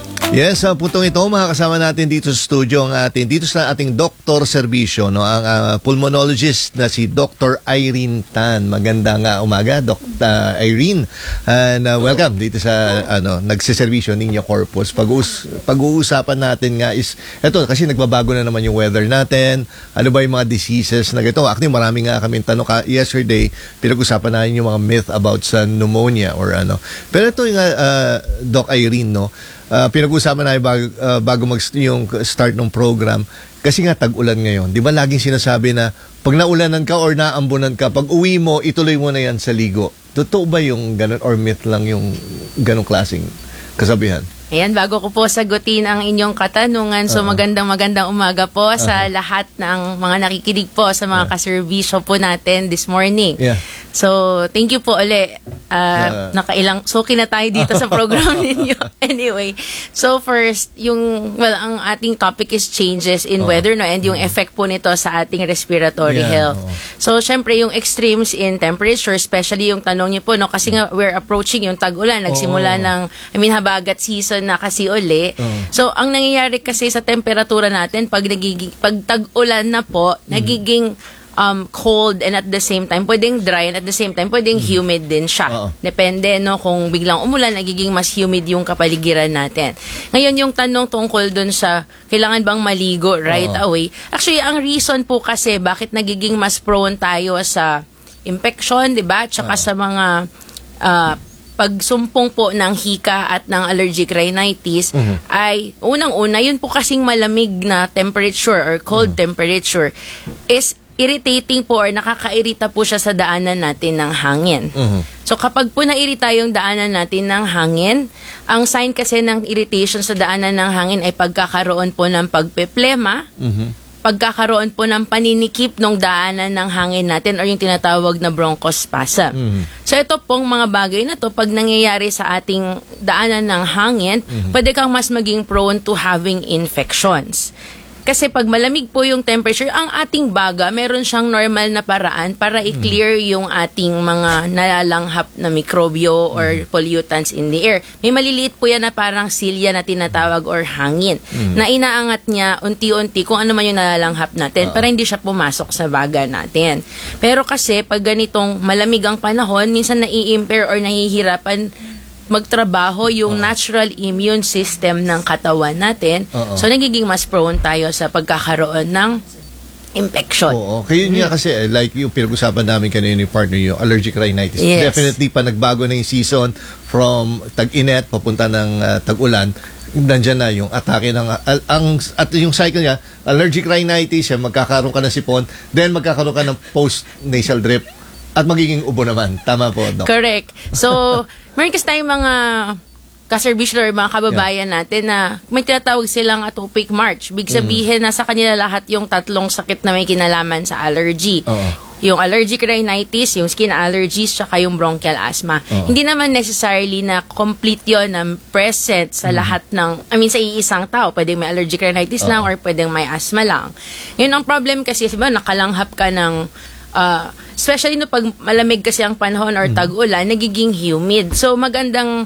Yes, sa putong ito, makakasama natin dito sa studio dito sa ating doktor serbisyo, no, ang pulmonologist na si Dr. Irene Tan. Magandang umaga, Dr. Irene. And welcome dito sa nagseserbisyo ninyo Corpus. Pag-uusapan natin nga is, eto, kasi nagbabago na naman yung weather natin. Ano ba yung mga diseases na ito? Actually, marami nga kaming tanong yesterday, pinag-usapan natin yung mga myth about sa pneumonia or ano. Pero ito yung Doc Irene, no, pinag-usapan na bago yung start ng program kasi nga tag-ulan ngayon. Di ba laging sinasabi na pag naulanan ka or naambunan ka, pag uwi mo, ituloy mo na yan sa ligo. Totoo ba yung ganun or myth lang yung ganung klaseng kasabihan? Ayan, bago ko po sagutin ang inyong katanungan, so magandang umaga po sa lahat ng mga nakikinig po sa mga kaservisyo po natin this morning. Yeah. So, thank you po ulit. Suki na tayo dito sa program ninyo. Anyway, so first, ang ating topic is changes in weather, no, and yung effect po nito sa ating respiratory health. So, syempre, yung extremes in temperature, especially yung tanong niyo po, no, kasi nga we're approaching yung tag-ulan, nagsimula ng, habagat season na kasi uli. So, ang nangyayari kasi sa temperatura natin, pag tag-ulan na po, nagiging cold and at the same time pwedeng dry and at the same time pwedeng humid din siya. Depende, no, kung biglang umulan nagiging mas humid yung kapaligiran natin. Ngayon yung tanong tungkol dun sa kailangan bang maligo right away. Actually, ang reason po kasi bakit nagiging mas prone tayo sa infection, 'di ba? Tsaka sa mga pagsumpong po ng hika at ng allergic rhinitis ay unang-una yun po kasing malamig na temperature or cold temperature is irritating po or nakakairita po siya sa daanan natin ng hangin. So kapag po nairita yung daanan natin ng hangin, ang sign kasi ng irritation sa daanan ng hangin ay pagkakaroon po ng pagpeplema, pagkakaroon po ng paninikip ng daanan ng hangin natin or yung tinatawag na bronchospasm. So ito pong mga bagay na to, pag nangyayari sa ating daanan ng hangin, pwede kang mas maging prone to having infections. Kasi pag malamig po yung temperature, ang ating baga, meron siyang normal na paraan para i-clear yung ating mga nalalanghap na mikrobyo or pollutants in the air. May maliliit po yan na parang silya na tinatawag or hangin na inaangat niya unti-unti kung ano man yung nalalanghap natin para hindi siya pumasok sa baga natin. Pero kasi pag ganitong malamig ang panahon, minsan nai-impair or nahihirapan magtrabaho yung natural immune system ng katawan natin. So, nagiging mas prone tayo sa pagkakaroon ng infection. Oo. Kaya yun nga kasi, like yung pinag-usapan namin kanina yung partner, yung allergic rhinitis. Yes. Definitely, pa nagbago na yung season from tag-init, papunta ng tag-ulan, nandiyan na yung atake ng, at yung cycle niya, allergic rhinitis, magkakaroon ka ng sipon, then magkakaroon ka ng post-nasal drip, at magiging ubo naman. Tama po, Doc? Correct. So, meron kasi tayong mga kaservisyo or mga kababayan natin na may tinatawag silang atopic march. Big sabihin na sa kanila lahat yung tatlong sakit na may kinalaman sa allergy. Yung allergic rhinitis, yung skin allergies, tsaka yung bronchial asthma. Hindi naman necessarily na complete yun na present sa lahat ng, sa iisang tao. Pwedeng may allergic rhinitis lang or pwedeng may asthma lang. Yun ang problem kasi, diba, nakalanghap ka ng especially no pag malamig kasi ang panahon or tag-ulan, nagiging humid. So magandang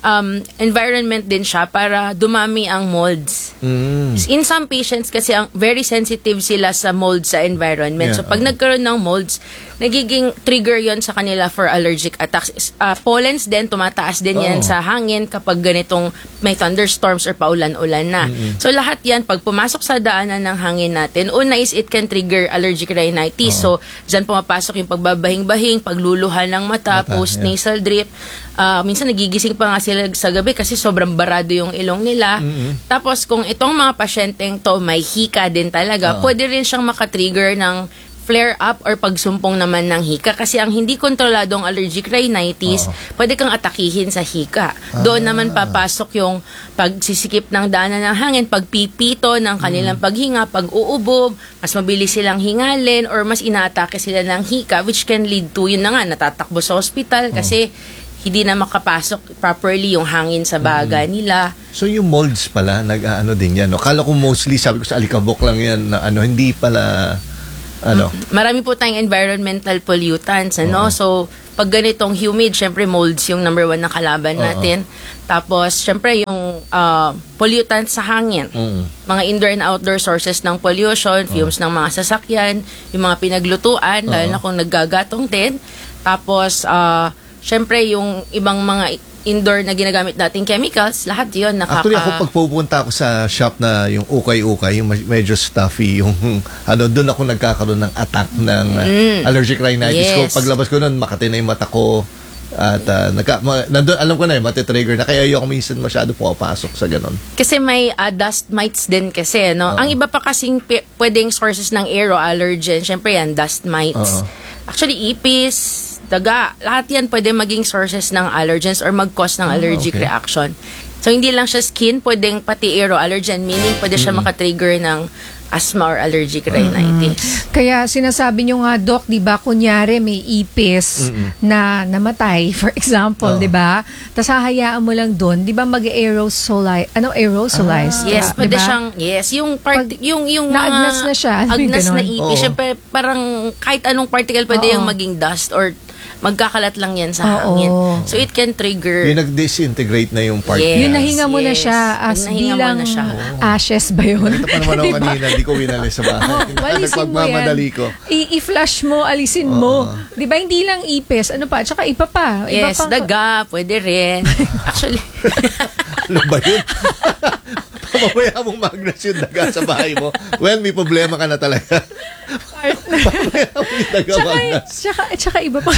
environment din siya para dumami ang molds. In some patients kasi very sensitive sila sa molds sa environment. So pag nagkaroon ng molds, nagiging trigger yon sa kanila for allergic attacks. Pollens din, tumataas din yan sa hangin kapag ganitong may thunderstorms or paulan-ulan na. So lahat yan, pag pumasok sa daanan ng hangin natin, una is it can trigger allergic rhinitis. So dyan pumapasok yung pagbabahing-bahing, pagluluhan ng mata, post-nasal drip. Minsan nagigising pa nga sila sa gabi kasi sobrang barado yung ilong nila. Tapos kung itong mga pasyenteng to may hika din talaga, pwede rin siyang makatrigger ng flare-up or pagsumpong naman ng hika kasi ang hindi kontroladong allergic rhinitis, pwede kang atakihin sa hika. Doon naman papasok yung pagsisikip ng daanan ng hangin, pagpipito ng kanilang paghinga, pag-uubog, mas mabilis silang hingalin or mas inaatake sila ng hika which can lead to, yun na nga, natatakbo sa hospital kasi hindi na makapasok properly yung hangin sa baga nila. So yung molds pala, nag-ano din yan. No? Kala ko mostly, sabi ko sa alikabok lang yan, na hindi pala, marami po tayong environmental pollutants, So, pag ganitong humid, syempre molds yung number 1 na kalaban natin. Tapos, syempre yung pollutants sa hangin. Mga indoor and outdoor sources ng pollution, fumes ng mga sasakyan, yung mga pinaglutuan, lalo na kung naggagatong din. Tapos, syempre yung ibang mga indoor na ginagamit nating chemicals, lahat yun Actually, ako pag pupunta ako sa shop na yung ukay-ukay, yung medyo stuffy, yung doon ako nagkakaroon ng attack ng allergic rhinitis ko. Yes. Paglabas ko noon, makati na yung mata ko. At nandun, alam ko na matitrigger na. Kaya ayoko minsan masyado pumapasok sa ganon. Kasi may dust mites din kasi, no? Ang iba pa kasing pwedeng sources ng aero allergen, syempre yan, dust mites. Actually, ipis, daga, lahat yan pwede maging sources ng allergens or mag-cause ng allergic reaction. So, hindi lang siya skin, pwedeng pati aero allergen, meaning pwede siya makatrigger ng asthma or allergic rhinitis. Kaya sinasabi nyo nga, Doc, di ba, kunyari may ipis na namatay, for example, di ba? Tapos hahayaan mo lang doon, di ba aerosolize? Yes, Diba? pwede siyang, yung part, yung naagnas na siya, agnas na ganon. ipis, syempre parang kahit anong particle pwede yung maging dust or magkakalat lang yan sa hangin. So, it can trigger. Yung nag-disintegrate na yung part. Yes. Yung nahinga mo na siya as Yung nahinga mo bilang na siya. ashes ba yun? Ito pa naman ako kanina, di ko winalis sa bahay. Walisin mo yan. Nagpagmamadali ko. I-flush mo, alisin mo. Di ba, hindi lang ipis. Ano pa? Tsaka iba pa. Iba Yes, pang- daga, pwede rin. Actually, Ano ba yun? Pamamaya mong magnas yung daga sa bahay mo. Well, may problema ka na talaga. Pamamaya mong yung daga magnas. Tsaka iba pa.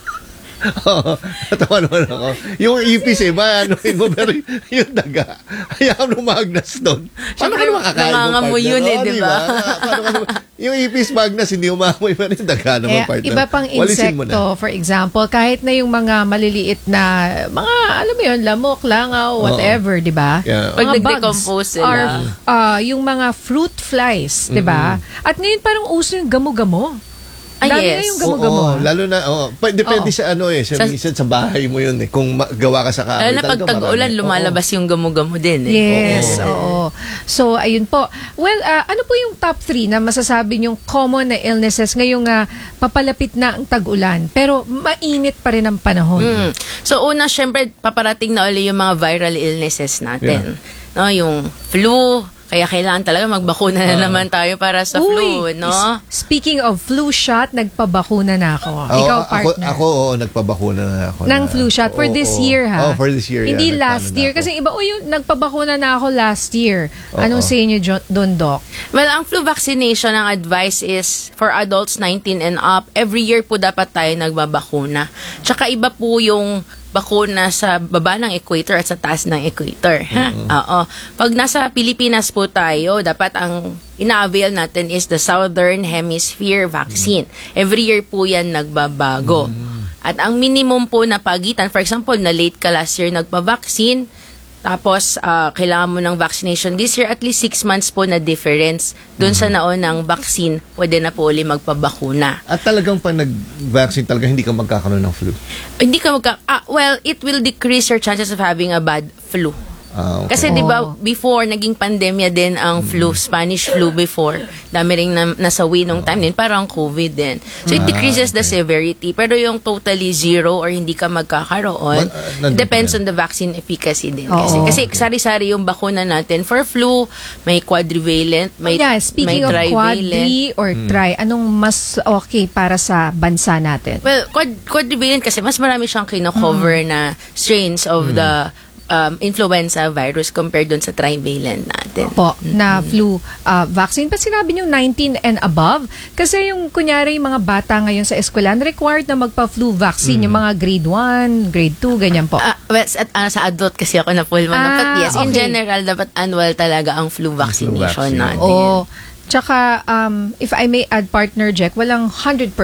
Oo, natawa naman ako. Yung ipis anuhin mo, pero yung daga, hayaan mo magnas doon. Paano ka Siyempre, naman kakain mo, nangangamoy partner? yun Oo, di ba? Paano ka naman, yung ipis magnas, hindi umamoy, pero yung daga naman, Kaya, partner. iba pang Walisin mo na. insekto, for example, kahit na yung mga maliliit na, mga, alam mo yun, lamok, langaw, whatever, di ba? Yeah. Pag Mga nag-decompose bugs are, sila. yung mga fruit flies, di ba? At ngayon parang uso yung gamo-gamo. Dami na yes. yung gamo-gamo. Oo, lalo na, depende sa sa minsan sa bahay mo yun kung gawa ka sa kahoy. Lalo na pag talaga tag-ulan, marami. lumalabas yung gamo-gamo din. Yes, oo. So, ayun po. Well, ano po yung top 3 na masasabi yung common na illnesses ngayong papalapit na ang tag-ulan, pero mainit pa rin ang panahon? So, una, syempre, paparating na ulit yung mga viral illnesses natin. No, yung flu, kaya kailangan talaga magbakuna na naman tayo para sa flu, no? Speaking of flu shot, nagpabakuna na ako. Oo, Ikaw, partner. Ako, nagpabakuna na ako. Ng flu shot for this year, ha? Oh, for this year. Hindi yeah, last nagpaano year. na ako. Kasi iba, yung nagpabakuna na ako last year. Anong sa inyo doon, Doc? Well, ang flu vaccination, ang advice is for adults 19 and up, every year po dapat tayo nagbabakuna. Tsaka iba po yung bakuna sa baba ng equator at sa taas ng equator. Ha? Oo. Pag nasa Pilipinas po tayo, dapat ang ina-avail natin is the Southern Hemisphere vaccine. Every year po yan nagbabago. At ang minimum po na pagitan, for example, na late ka last year nagpa-vaccine, tapos kailangan mo ng vaccination this year, at least 6 months po na difference doon sa naunang vaccine, pwede na po ulit magpabakuna. At talagang pag nag-vaccine talaga, hindi ka magkakaroon ng flu. Hindi ka well, it will decrease your chances of having a bad flu. Okay. Kasi 'di ba before naging pandemya din ang flu, Spanish flu before. Dami ring nasawi nung time din, parang COVID din. So it decreases the severity, pero yung totally zero or hindi ka magkakaroon, nandun depends pa on the vaccine efficacy din. Oo. Kasi sari-sari yung bakuna natin for flu, may quadrivalent, may Speaking may of trivalent. quadri or tri, anong mas okay para sa bansa natin? Well, quadrivalent kasi mas marami siyang kino-cover na strains of the influenza virus compared dun sa trivalent natin. Po, na flu vaccine. Pa sinabi niyo 19 and above? Kasi yung kunyari yung mga bata ngayon sa eskwelahan required na magpa-flu vaccine, yung mga grade 1, grade 2, ganyan po. Well, sa adult kasi ako na full man. But yes, in okay. general, dapat annual talaga ang flu vaccination vaccine. natin. Oo. Tsaka, if I may add, partner Jack, walang 100%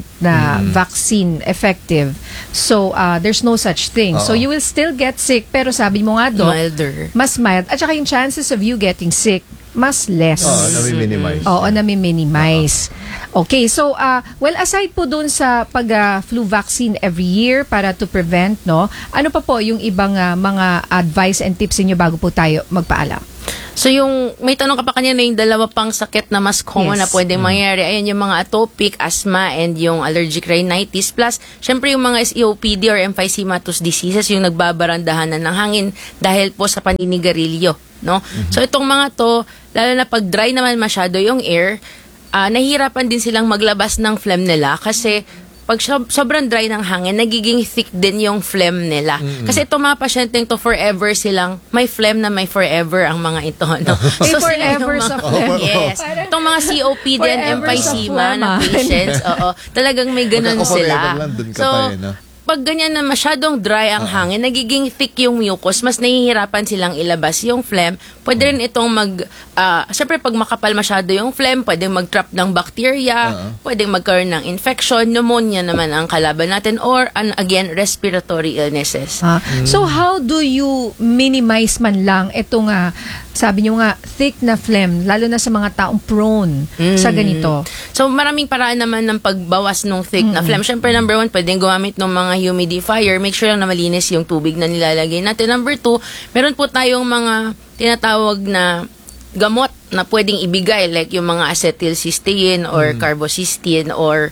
na vaccine effective. So, there's no such thing. So, you will still get sick, pero sabi mo nga, Doc, Milder. mas mild. At saka yung chances of you getting sick, mas less. Nami-minimize. Oo, nami-minimize. Okay, so, well, aside po dun sa pag-flu vaccine every year para to prevent, no, ano pa po yung ibang mga advice and tips niyo bago po tayo magpaalam? So yung may tanong ka pa kanina yung dalawa pang sakit na mas common Yes. na pwedeng mangyari. Ayan yung mga atopic, asthma, and yung allergic rhinitis. Plus, syempre yung mga COPD or emphysematous diseases, yung nagbabarandahanan ng hangin dahil po sa paninigarilyo. No? So itong mga to, lalo na pag dry naman masyado yung air, nahihirapan din silang maglabas ng phlegm nila kasi pag sobrang dry ng hangin, nagiging thick din yung phlegm nila. Kasi itong mga pasyenteng to, forever silang may phlegm na may forever ang mga ito. No? May sila forever yung sa mga- phlegm. Yes. Itong mga COPD and Forever sa emphysema phlegm, na patients, talagang may ganun Pagka forever sila. lang, dun ka So, pa no? pag ganyan na masyadong dry ang hangin, nagiging thick yung mucus, mas nahihirapan silang ilabas yung phlegm. Pwede rin itong syempre pag makapal masyado yung phlegm, pwedeng mag-trap ng bacteria, pwedeng magkaroon ng infection, pneumonia naman ang kalaban natin, or again, respiratory illnesses. So how do you minimize man lang itong sabi nyo nga, thick na phlegm, lalo na sa mga taong prone sa ganito? So, maraming paraan naman ng pagbawas ng thick na phlegm. Siyempre, number 1, pwedeng gumamit ng mga humidifier. Make sure lang na malinis yung tubig na nilalagay natin. Number 2, meron po tayong mga tinatawag na gamot na pwedeng ibigay, like yung mga acetylcysteine or carbocysteine or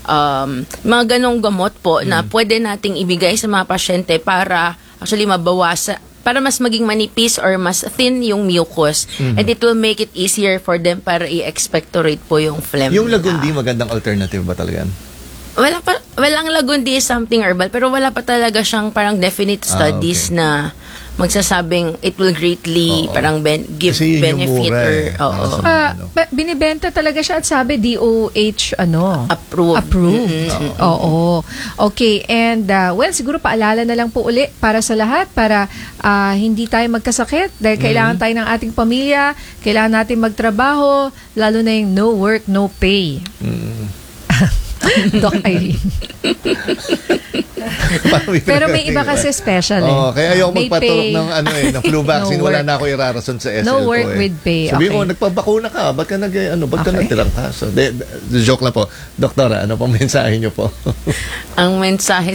mga ganong gamot po na pwede nating ibigay sa mga pasyente para actually mabawasan, para mas maging manipis or mas thin yung mucus, and it will make it easier for them para i-expectorate po yung phlegm. Yung lagundi, magandang alternative ba talaga? Walang lagundi is something herbal, pero wala pa talaga siyang parang definite studies okay. na magsasabing it will greatly parang give Kasi yun yung benefit mura or Binibenta talaga siya at sabi DOH approved. Oo. Okay, and well, siguro paalala na lang po uli para sa lahat, para hindi tayo magkasakit dahil kailangan tayo ng ating pamilya, kailangan natin magtrabaho, lalo na yung no work, no pay. Doc Irene. Pero may iba kasi special kaya ayoko May magpatulog pay. ng flu vaccine. No Wala work. na ako irarason sa SL No ko work with pay. Sabi Okay. mo, nagpabakuna ka. Ba't ka ba't ka Okay. nagtirang ka? So, joke lang po. Doktora, ano pang mensahe niyo po? Ang mensahe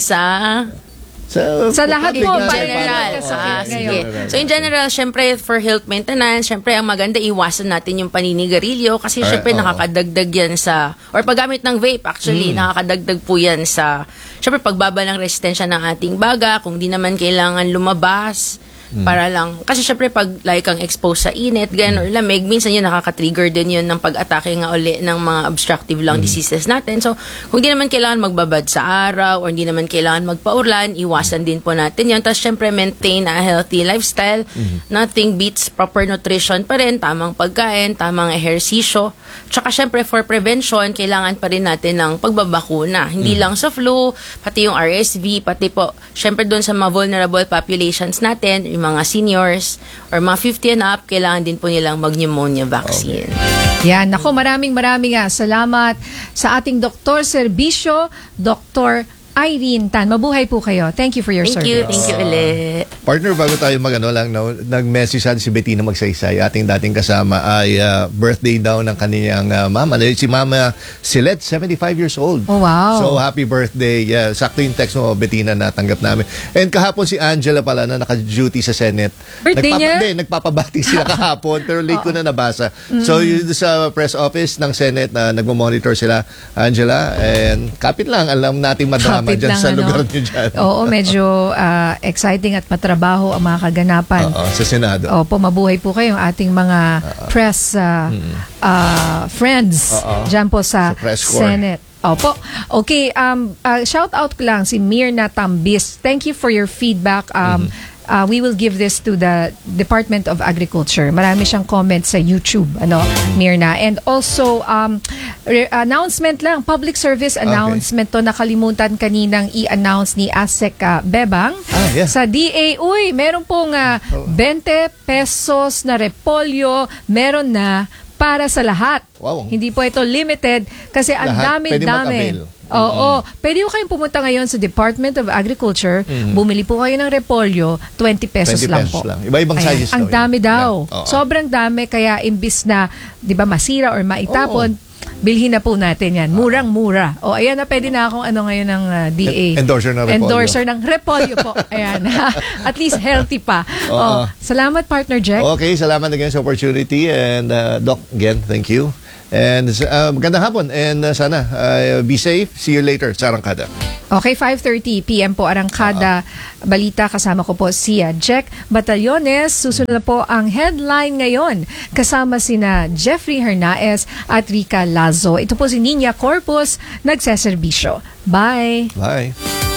Sa lahat po, in para general. hindi magkasakit Sige. ngayon. So in general, syempre for health maintenance, syempre ang maganda iwasan natin yung paninigarilyo kasi syempre nakakadagdag yan sa, or paggamit ng vape actually, nakakadagdag po yan sa, syempre pagbaba ng resistensya ng ating baga, kung di naman kailangan lumabas, para lang, kasi syempre pag like kang exposed sa init, ganun or lamig, minsan yun nakaka-trigger din yun ng pag-atake nga uli ng mga obstructive lung diseases natin. So, kung di naman kailangan magbabad sa araw or hindi naman kailangan magpaulan, iwasan din po natin yun. Tapos syempre maintain a healthy lifestyle. Nothing beats proper nutrition pa rin, tamang pagkain, tamang ehersisyo. Tsaka syempre for prevention, kailangan pa rin natin ng pagbabakuna. Hindi lang sa flu, pati yung RSV, pati po syempre doon sa mga vulnerable populations natin, yung mga seniors or mga 50 and up, kailangan din po nilang mag-pneumonia vaccine. Yan, ako maraming salamat sa ating doktor serbisyo, Dr. Irene Tan. Mabuhay po kayo. Thank you for your Thank service. you ulit. Partner, bago tayo nag-message sa si Bettina Magsaysay, ating dating kasama ay birthday daw ng kaniyang mama. Si Mama Silet, 75 years old. Oh, wow. So, happy birthday. Yeah, sakto yung text mo, Bettina, natanggap namin. And kahapon si Angela pala na naka-duty sa Senate. Birthday niya? Hindi, nagpapabati sila kahapon, pero late ko na nabasa. So, yun sa press office ng Senate na nagmo-monitor sila, Angela, and kapit lang, alam natin madrama Kapit dyan lang, sa ano? lugar niyo dyan. Oo, medyo exciting at matrabaho ang mga kaganapan. Oo, sa Senado. Opo, mabuhay po kayo ang ating mga press friends dyan po sa press corps. Senate. Opo. Okay, shout out ko lang si Mirna Tambis. Thank you for your feedback. We will give this to the Department of Agriculture. Marami siyang comments sa YouTube, Mirna. And also, announcement lang, public service announcement to, nakalimutan kaninang i-announce ni ASEC Bebang. Yeah. Sa DA, meron pong 20 pesos na repolyo, meron na para sa lahat. Wow. Hindi po ito limited kasi ang Lahat pwede dami-dami. mag-avail. Oo. Pwede ko kayong pumunta ngayon sa Department of Agriculture, bumili po kayo ng repolyo, 20 pesos 20 lang pesos po. lang. Iba-ibang sizes Ang daw yun. dami daw. Yeah. Oo. Sobrang dami, kaya imbis na, di ba, masira or maitapon, bilhin na po natin yan. Murang-mura. O, ayan na, pwede na akong ngayon ng DA. Endorser ng Repolyo. Endorser ng Repolyo po. Ayan. At least healthy pa. Salamat, partner Jack. Okay, salamat again sa opportunity. And Doc, again, thank you. And magandang hapon. And sana, be safe. See you later sa Arangkada. Okay, 5:30 PM po Arangkada Balita. Kasama ko po si Jack Batallones. Susunod na po ang headline ngayon. Kasama sina Jeffrey Hernaez at Rica Lazo. Ito po si Nina Corpus, nagseserbisyo. Bye! Bye!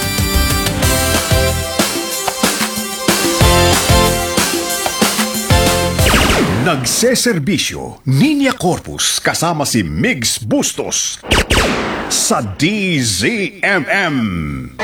Nagseserbisyo, Nina Corpus kasama si Migs Bustos sa DZMM.